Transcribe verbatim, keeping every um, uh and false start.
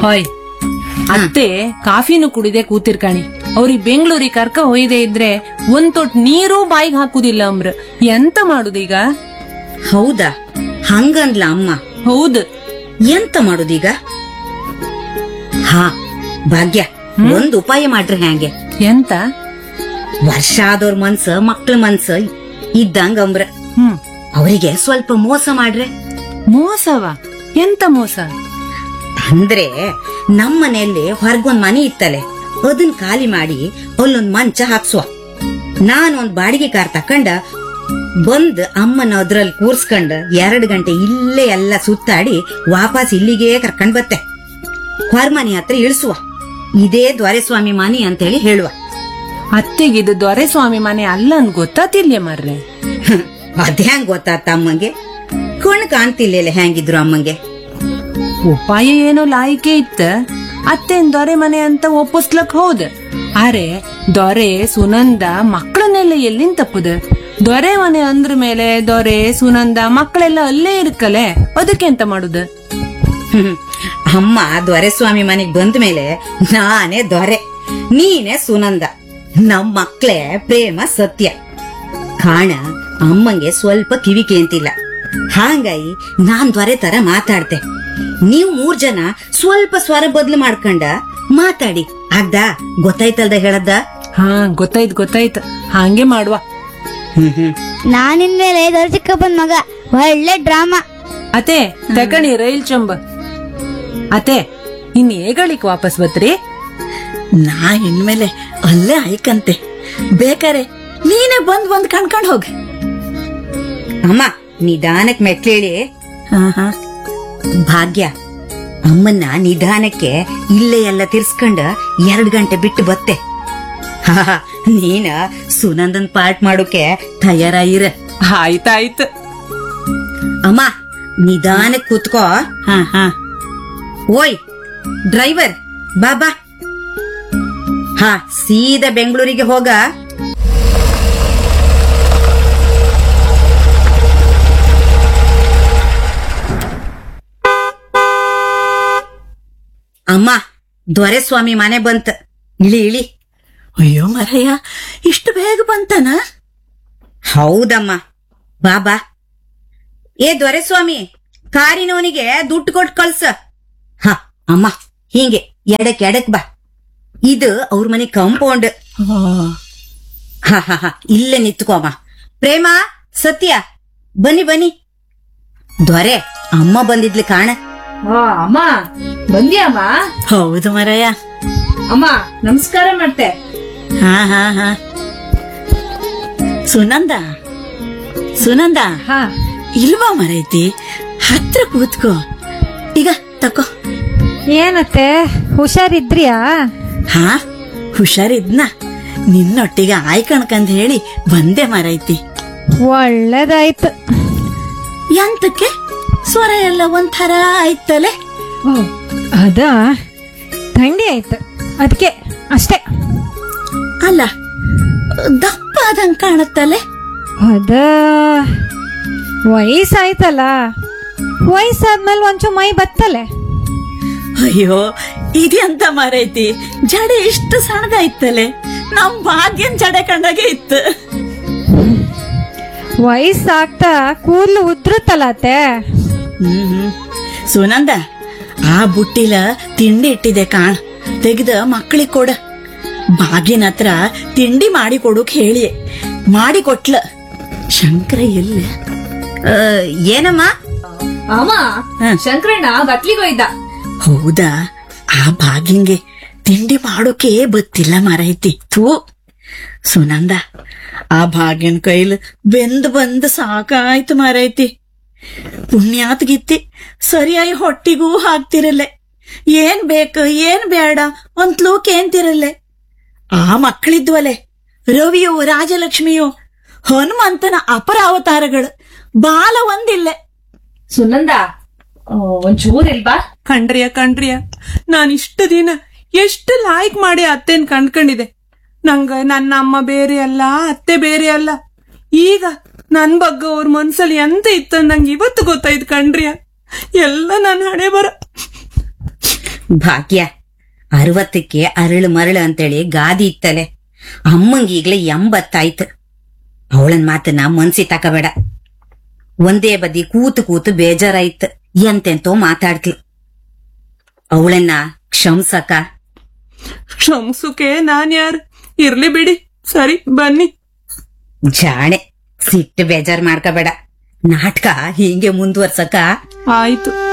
ಹೊಯ್ ಅತ್ತೆ ಕಾಫಿನೂ ಕುಡಿದೆ ಕೂತಿರ್ಕಾಣಿ ಅವ್ರಿಗೆ ಬೆಂಗಳೂರಿಗೆ ಕರ್ಕ ಹೊಯ್ದೆ ಇದ್ರೆ ಒಂದ್ ತೊಟ್ ನೀರು ಬಾಯಿಗೆ ಹಾಕುದಿಲ್ಲ ಅಮ್ರ ಎಂತ ಮಾಡುದೀಗ? ಹೌದಾ? ಹಂಗಂದ್ಲ ಅಮ್ಮ. ಹೌದು. ಎಂತ ಮಾಡುದೀಗ? ಹಾ ಭಾಗ್ಯ, ಒಂದ್ ಉಪಾಯ ಮಾಡ್ರಿ. ಹ್ಯಾಂಗೆ? ಎಂತ? ವರ್ಷ ಆದವ್ರ ಮನ್ಸ ಮಕ್ಳ ಮನ್ಸ ಇದ್ದಂಗ ಅಂಬ್ರ. ಹ್ಮ್ ಅವರಿಗೆ ಸ್ವಲ್ಪ ಮೋಸ ಮಾಡ್ರೆ. ಮೋಸವ? ಎಂತ ಮೋಸ? ಅಂದ್ರೆ ನಮ್ ಮನೆಯಲ್ಲಿ ಹೊರಗೊಂದ್ ಮನೆ ಇತ್ತಲೆ, ಅದನ್ ಖಾಲಿ ಮಾಡಿ ಅಲ್ಲೊಂದ್ ಮಂಚ ಹಾಕ್ಸುವ. ನಾನೊಂದ್ ಬಾಡಿಗೆ ಕಾರ್ ತಕೊಂಡ ಬಂದ್ ಅಮ್ಮನ ಅದ್ರಲ್ಲಿ ಕೂರ್ಸ್ಕೊಂಡ್ ಎರಡ್ ಗಂಟೆ ಇಲ್ಲೇ ಎಲ್ಲ ಸುತ್ತಾಡಿ ವಾಪಸ್ ಇಲ್ಲಿಗೆ ಕರ್ಕೊಂಡ್ ಬತ್ತೆ. ಹೊರಮನಿ ಹತ್ರ ಇಳಿಸುವ. ಇದೇ ದೊರೆಸ್ವಾಮಿ ಮನಿ ಅಂತೇಳಿ ಹೇಳುವ. ಅತ್ತೆಗಿದು ದೊರೆಸ್ವಾಮಿ ಮನೆ ಅಲ್ಲ ಅನ್ ಗೊತ್ತಾತಿಲ್ಯ ಮರ್ರೆ. ಅದ್ ಹೆಂಗ್ ಗೊತ್ತಾತ ಅಮ್ಮಂಗೆ? ಕಣ್ ಕಾಣ್ತಿಲ್ಲ ಹೆಂಗಿದ್ರು ಅಮ್ಮಂಗೆ. ಉಪಾಯ ಏನೋ ಲಾಯಿಕೆ ಇತ್ತ. ಅತ್ತೆನ್ ದೊರೆ ಮನೆ ಅಂತ ಒಪ್ಪಿಸ್ಲಕ್ ಹೌದ್. ಅರೆ ದೊರೆ ಸುನಂದ ಮಕ್ಕಳನ್ನೆಲ್ಲ ಎಲ್ಲಿಂದ ತಪ್ಪುದ? ದೊರೆ ಮನೆ ಅಂದ್ರ ಮೇಲೆ ದೊರೆ ಸುನಂದ ಮಕ್ಕಳೆಲ್ಲ ಅಲ್ಲೇ ಇರ್ಕಲೆ, ಅದಕ್ಕೆ ಎಂತ ಮಾಡುದ? ಹ್ಮ್ ಅಮ್ಮ ದೊರೆಸ್ವಾಮಿ ಮನೆಗ್ ಬಂದ ಮೇಲೆ ನಾನೇ ದೊರೆ, ನೀನೇ ಸುನಂದ. ನಮ್ ಮಕ್ಳೇ ಪ್ರೇಮ ಸತ್ಯ. ಕಾಣ ಅಮ್ಮಂಗೆ ಸ್ವಲ್ಪ ಕಿವಿ ಕೇಂತಿಲ್ಲ. ಹಾಂಗಾಗಿ ನಾನ್ ದೊರೆ ತರ ಮಾತಾಡ್ತೆ. ನೀವ್ ಮೂರ್ ಜನ ಸ್ವಲ್ಪ ಸ್ವರ ಬದ್ಲು ಮಾಡ್ಕೊಂಡ ಮಾತಾಡಿ. ಆಗ್ದ? ಗೊತ್ತಾಯ್ತಲ್ದ ಹೇಳದ್ದ? ಹಾ ಗೊತ್ತಾಯ್ತು ಗೊತ್ತಾಯ್ತು, ಹಾಂಗೆ ಮಾಡುವ. ಹ್ಮ್ ಹ್ಮ್ ನಾನಿನ್ಮೇಲೆ ದೊರೆ ಚಿಕ್ಕಪ್ಪನ್ ಮಗ. ಒಳ್ಳೆ ಡ್ರಾಮಾ. ಅತೆ ತಕಣಿ ರೈಲ್ ಚಂಬ. ಅತೆ ಇನ್ ಏಗಳಿಕ್ ವಾಪಸ್ ಬತ್ರಿ? ನಾ ಇನ್ಮೇಲೆ ಅಲ್ಲೇ ಆಯ್ಕಂತೆ. ಬೇಕಾರೆ ನೀನೇ ಬಂದ್ ಬಂದ್ ಕಣ್ಕೊಂಡ್ ಹೋಗ. ಅಮ್ಮ ನಿಧಾನಕ್ ಮೆಟ್ಲೇಳಿ. ಹಾ ಹಾ ಭಾಗ್ಯ, ಅಮ್ಮನ್ನ ನಿಧಾನಕ್ಕೆ ಇಲ್ಲೇ ಎಲ್ಲ ತಿರ್ಸ್ಕೊಂಡ ಎರಡ್ ಗಂಟೆ ಬಿಟ್ಟು ಬತ್ತೆ. ಹಾ ನೀನ ಸುನಂದನ್ ಪಾರ್ಟ್ ಮಾಡೋಕೆ ತಯಾರಾಗಿರ. ಆಯ್ತಾಯ್ತು. ಅಮ್ಮ ನಿಧಾನಕ್ ಕೂತ್ಕೋ. ಹಾ ಹಾ ಓಯ್ ಡ್ರೈವರ್ ಬಾಬಾ. ಹಾ ಸೀದಾ ಬೆಂಗಳೂರಿಗೆ ಹೋಗ. ಅಮ್ಮ ದೊರೆಸ್ವಾಮಿ ಮನೆ ಬಂತ. ಇಳಿ ಇಳಿ. ಅಯ್ಯೋ ಮರಯ್ಯ, ಇಷ್ಟು ಬೇಗ ಬಂತನ? ಹೌದಮ್ಮ. ಬಾಬಾ. ಏ ದೊರೆಸ್ವಾಮಿ, ಕಾರಿನವನಿಗೆ ದುಡ್ಡು ಕೊಟ್ಟು ಕಳ್ಸ. ಹ ಅಮ್ಮ ಹಿಂಗೆ ಎಡಕ್ ಎಡಕ್ ಬಾ. ಇದು ಅವ್ರ ಮನೆ ಕಾಂಪೌಂಡ್. ಹ ಹ ಹ ಇಲ್ಲೇ ನಿತ್ಕೋ ಅಮ್ಮ. ಪ್ರೇಮ, ಸತ್ಯ ಬನ್ನಿ ಬನ್ನಿ. ದೊರೆ ಅಮ್ಮ ಬಂದಿದ್ಲಿ ಕಾಣ. ಅಮ್ಮ ಬಂದ್ಯಾಮ್ಮ? ಹೌದು ಮರಯ್ಯ. ಅಮ್ಮ ನಮಸ್ಕಾರ ಮಾಡ್ತೆ. ಹಾ ಹಾ ಹಾ ಸುನಂದ ಸುನಂದ ಹಾ ಇಲ್ವಾ ಮರೈತಿ? ಹತ್ರ ಕೂತ್ಕೋ. ಈಗ ತಕೋ. ಏನತ್ತೆ ಹುಷಾರಿದ್ರಿಯಾ? ಹಾ ಹುಷಾರಿದ್ನ. ನಿನ್ನೊಟ್ಟಿಗೆ ಆಯ್ಕಣ್ಕಂದ್ ಹೇಳಿ ಬಂದೆ ಮರೈತಿ. ಒಳ್ಳೇದಾಯ್ತು. ಎಂತಕ್ಕೆ ಸ್ವರ ಎಲ್ಲ ಒಂಥರ ಆಯ್ತಲೆ? ಓ ಅದ ಥಂಡಿ ಆಯ್ತು ಅದಕ್ಕೆ ಅಷ್ಟೇ. ಅಲ್ಲ ದಪ್ಪ ಆದಂಗ್ ಕಾಣುತ್ತಲೆ? ಅದ ವಯಸ್ಸಾಯ್ತಲ್ಲ, ವಯಸ್ಸಾದ್ಮೇಲೆ ಒಂಚೂರು ಮೈ ಬತ್ತಲೆ. ಅಯ್ಯೋ ಇದೆಂತ ಮರೈತಿ, ಜಡೆ ಇಷ್ಟು ಸಣ್ಣದಾಯ್ತಲೆ. ನಮ್ ಭಾಗ್ಯನ್ ಜಡೆ ಕಂಡಾಗೆ ಇತ್ತು. ವಯಸ್ಸಾಗ್ತಾ ಕೂದಲು ಉದ್ರುತ್ತಲ್ಲ ಅತ್ತೆ. ಹ್ಮ್ ಹ್ಮ್ ಸುನಂದ, ಆ ಬುಟ್ಟಿಲ ತಿಂಡಿ ಇಟ್ಟಿದೆ ಕಾಣ್, ತೆಗ್ದ ಮಕ್ಕಳಿಗೆ ಕೊಡ. ಬಾಗಿನ ಹತ್ರ ತಿಂಡಿ ಮಾಡಿ ಕೊಡೋಕ್ ಹೇಳಿ ಮಾಡಿ ಕೊಟ್ಲ. ಶಂಕರ ಎಲ್ಲ? ಏನಮ್ಮ? ಅಮ್ಮ ಶಂಕರಣ್ಣ ಬಟ್ಲಿಗೋಯ್ದ. ಹೌದಾ? ಆ ಭಾಗಿಂಗೆ ತಿಂಡಿ ಮಾಡೋಕೆ ಬತ್ತಿಲ್ಲ ಮರೈತಿ. ಥೂ ಸುನಂದ, ಆ ಭಾಗ್ಯನ್ ಕೈಲ್ ಬೆಂದ್ ಬಂದ್ ಸಾಕಾಯ್ತು ಮರೈತಿ. ಪುಣ್ಯಾತ್ ಗಿತ್ತಿ ಸರಿಯಾಗಿ ಹೊಟ್ಟಿಗೂ ಹಾಕ್ತಿರಲ್ಲೆ. ಏನ್ ಬೇಕು ಏನ್ ಬೇಡ ಒಂತ್ಲೂ ಕೇಂತಿರಲ್ಲೆ. ಆ ಮಕ್ಕಳಿದ್ವಲೆ, ರವಿಯೋ ರಾಜಲಕ್ಷ್ಮಿಯೋ ಹನುಮಂತನ ಅಪರ ಅವತಾರಗಳು, ಬಾಲ ಒಂದಿಲ್ಲೆ. ಸುನಂದ ಒಂಚೂರ್ ಇಲ್ವಾ? ಕಂಡ್ರಿಯ ಕಂಡ್ರಿಯ, ನಾನ್ ಇಷ್ಟು ದಿನ ಎಷ್ಟು ಲಾಯ್ಕ್ ಮಾಡಿ ಅತ್ತೆನ್ ಕಂಡ್ಕೊಂಡಿದೆ. ನಂಗ ನನ್ನ ಅಮ್ಮ ಬೇರೆ ಅಲ್ಲ, ಅತ್ತೆ ಬೇರೆ ಅಲ್ಲ. ಈಗ ನನ್ ಬಗ್ಗೆ ಅವ್ರ ಮನ್ಸಲ್ಲಿ ಎಂತ ಇತ್ತ ನಂಗೆ ಇವತ್ತು ಗೊತ್ತಾಯ್ತು ಕಂಡ್ರಿಯ. ಎಲ್ಲ ನನ್ ಹಣೆ ಬರ. ಭಾಗ್ಯ ಅರವತ್ತಕ್ಕೆ ಅರಳು ಮರಳು ಅಂತೇಳಿ ಗಾದಿ ಇತ್ತಲೆ. ಅಮ್ಮಂಗ್ ಈಗ್ಲೇ ಎಂಬತ್ತಾಯ್ತು. ಅವಳನ್ ಮಾತನ್ನ ಮನ್ಸಿ ತಕಬೇಡ. ಒಂದೇ ಬದಿ ಕೂತು ಕೂತು ಬೇಜಾರಾಯ್ತು, ಎಂತೆಂತೋ ಮಾತಾಡ್ತಿ. ಅವಳನ್ನ ಕ್ಷಮ್ಸಕ. ಕ್ಷಮ್ಸುಕೆ ನಾನ್ ಯಾರ್? ಇರ್ಲಿ ಬಿಡಿ, ಸರಿ ಬನ್ನಿ. ಜಾಣೆ, ಸಿಟ್ಟು ಬೇಜಾರ್ ಮಾಡ್ಕೋಬೇಡ. ನಾಟಕ ಹೀಗೆ ಮುಂದುವರ್ಸಕ. ಆಯ್ತು.